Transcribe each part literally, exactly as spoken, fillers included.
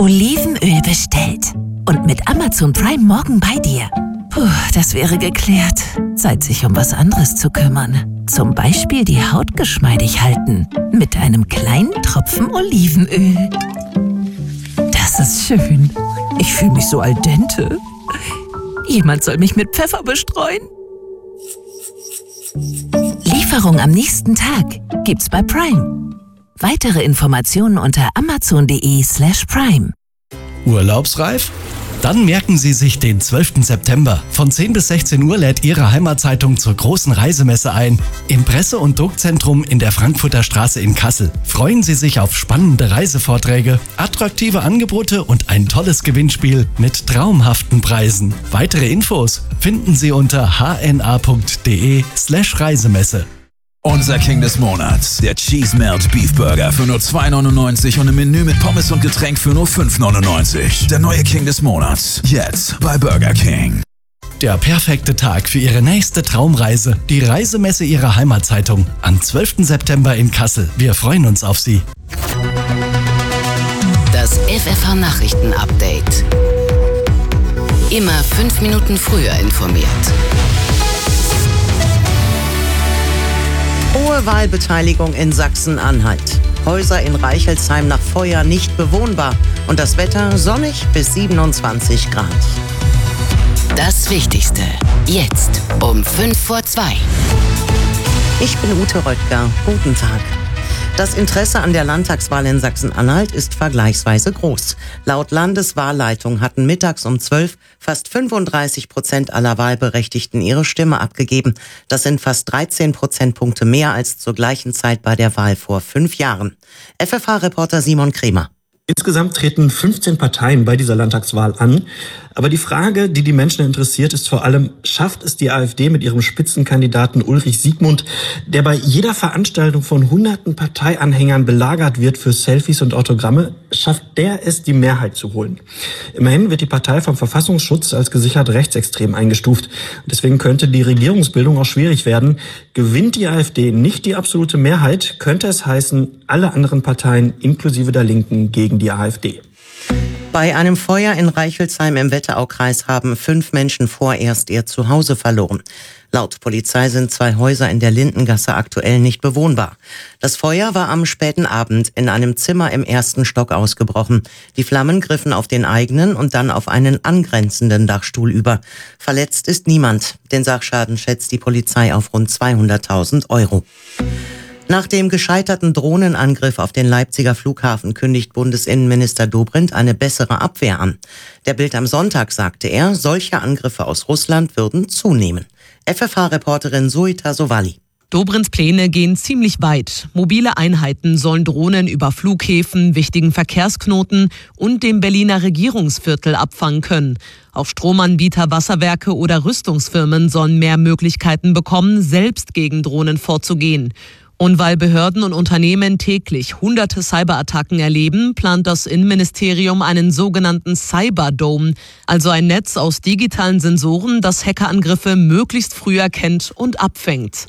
Olivenöl bestellt. Und mit Amazon Prime morgen bei dir. Puh, das wäre geklärt. Zeit, sich um was anderes zu kümmern. Zum Beispiel die Haut geschmeidig halten. Mit einem kleinen Tropfen Olivenöl. Das ist schön. Ich fühle mich so al dente. Jemand soll mich mit Pfeffer bestreuen. Lieferung am nächsten Tag gibt's bei Prime. Weitere Informationen unter amazon.de slash prime. Urlaubsreif? Dann merken Sie sich den zwölften September. Von zehn bis sechzehn Uhr lädt Ihre Heimatzeitung zur großen Reisemesse ein. Im Presse- und Druckzentrum in der Frankfurter Straße in Kassel. Freuen Sie sich auf spannende Reisevorträge, attraktive Angebote und ein tolles Gewinnspiel mit traumhaften Preisen. Weitere Infos finden Sie unter hna.de slash Reisemesse. Unser King des Monats, der Cheese Melt Beef Burger für nur zwei neunundneunzig und im Menü mit Pommes und Getränk für nur fünf neunundneunzig. Der neue King des Monats, jetzt bei Burger King. Der perfekte Tag für Ihre nächste Traumreise. Die Reisemesse Ihrer Heimatzeitung am zwölften September in Kassel. Wir freuen uns auf Sie. Das F F H-Nachrichten-Update. Immer fünf Minuten früher informiert. Hohe Wahlbeteiligung in Sachsen-Anhalt. Häuser in Reichelsheim nach Feuer nicht bewohnbar. Und das Wetter sonnig bis siebenundzwanzig Grad. Das Wichtigste. Jetzt um fünf vor zwei. Ich bin Ute Röttger. Guten Tag. Das Interesse an der Landtagswahl in Sachsen-Anhalt ist vergleichsweise groß. Laut Landeswahlleitung hatten mittags um zwölf fast fünfunddreißig Prozent aller Wahlberechtigten ihre Stimme abgegeben. Das sind fast dreizehn Prozentpunkte mehr als zur gleichen Zeit bei der Wahl vor fünf Jahren. F F H-Reporter Simon Kremer. Insgesamt treten fünfzehn Parteien bei dieser Landtagswahl an. Aber die Frage, die die Menschen interessiert, ist vor allem, schafft es die AfD mit ihrem Spitzenkandidaten Ulrich Siegmund, der bei jeder Veranstaltung von hunderten Parteianhängern belagert wird für Selfies und Autogramme, schafft der es, die Mehrheit zu holen? Immerhin wird die Partei vom Verfassungsschutz als gesichert rechtsextrem eingestuft. Deswegen könnte die Regierungsbildung auch schwierig werden. Gewinnt die AfD nicht die absolute Mehrheit, könnte es heißen, alle anderen Parteien inklusive der Linken gegen die AfD. Bei einem Feuer in Reichelsheim im Wetteraukreis haben fünf Menschen vorerst ihr Zuhause verloren. Laut Polizei sind zwei Häuser in der Lindengasse aktuell nicht bewohnbar. Das Feuer war am späten Abend in einem Zimmer im ersten Stock ausgebrochen. Die Flammen griffen auf den eigenen und dann auf einen angrenzenden Dachstuhl über. Verletzt ist niemand. Den Sachschaden schätzt die Polizei auf rund zweihunderttausend Euro. Nach dem gescheiterten Drohnenangriff auf den Leipziger Flughafen kündigt Bundesinnenminister Dobrindt eine bessere Abwehr an. Der Bild am Sonntag sagte er, solche Angriffe aus Russland würden zunehmen. F F H-Reporterin Suita Sowali. Dobrindts Pläne gehen ziemlich weit. Mobile Einheiten sollen Drohnen über Flughäfen, wichtigen Verkehrsknoten und dem Berliner Regierungsviertel abfangen können. Auch Stromanbieter, Wasserwerke oder Rüstungsfirmen sollen mehr Möglichkeiten bekommen, selbst gegen Drohnen vorzugehen. Und weil Behörden und Unternehmen täglich hunderte Cyberattacken erleben, plant das Innenministerium einen sogenannten Cyberdome, also ein Netz aus digitalen Sensoren, das Hackerangriffe möglichst früh erkennt und abfängt.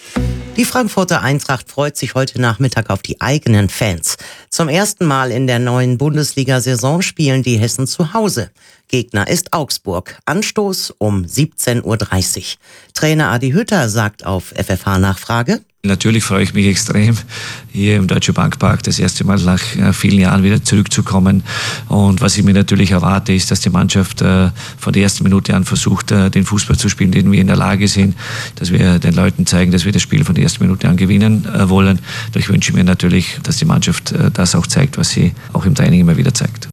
Die Frankfurter Eintracht freut sich heute Nachmittag auf die eigenen Fans. Zum ersten Mal in der neuen Bundesliga-Saison spielen die Hessen zu Hause. Gegner ist Augsburg. Anstoß um siebzehn Uhr dreißig. Trainer Adi Hütter sagt auf F F H-Nachfrage: Natürlich freue ich mich extrem, hier im Deutsche Bank Park das erste Mal nach vielen Jahren wieder zurückzukommen. Und was ich mir natürlich erwarte, ist, dass die Mannschaft von der ersten Minute an versucht, den Fußball zu spielen, den wir in der Lage sind, dass wir den Leuten zeigen, dass wir das Spiel von der ersten Minute an gewinnen wollen. Ich wünsche mir natürlich, dass die Mannschaft das auch zeigt, was sie auch im Training immer wieder zeigt.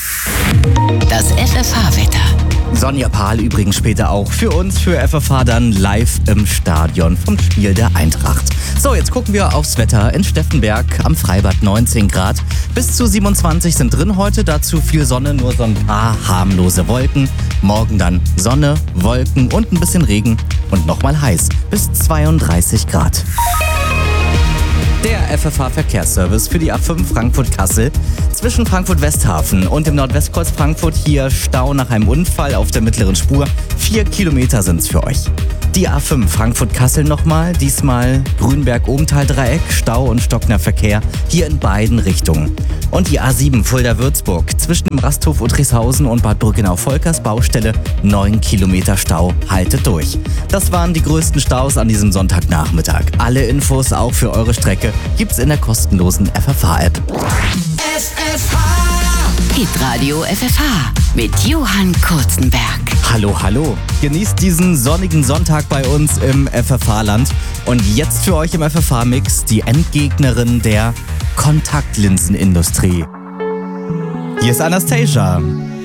Das F F H-Wetter. Sonja Pahl übrigens später auch für uns, für F F H dann live im Stadion vom Spiel der Eintracht. So, jetzt gucken wir aufs Wetter in Steffenberg am Freibad. neunzehn Grad. Bis zu siebenundzwanzig sind drin heute, dazu viel Sonne, nur so ein paar harmlose Wolken. Morgen dann Sonne, Wolken und ein bisschen Regen und nochmal heiß bis zweiunddreißig Grad. Der F F H-Verkehrsservice für die A fünf Frankfurt-Kassel. Zwischen Frankfurt-Westhafen und dem Nordwestkreuz Frankfurt hier Stau nach einem Unfall auf der mittleren Spur. Vier Kilometer sind's für euch. Die A fünf Frankfurt-Kassel nochmal, diesmal Grünberg-Obenthal-Dreieck, Stau und stockender Verkehr hier in beiden Richtungen. Und die A sieben Fulda-Würzburg zwischen dem Rasthof Uttershausen und Bad Brückenau-Volkers Baustelle, neun Kilometer Stau, haltet durch. Das waren die größten Staus an diesem Sonntagnachmittag. Alle Infos auch für eure Strecke gibt's in der kostenlosen F F H-App. F F H! Hitradio F F H mit Johann Kurzenberg. Hallo, hallo. Genießt diesen sonnigen Sonntag bei uns im F F H-Land. Und jetzt für euch im F F H-Mix die Endgegnerin der Kontaktlinsenindustrie. Hier ist Anastasia.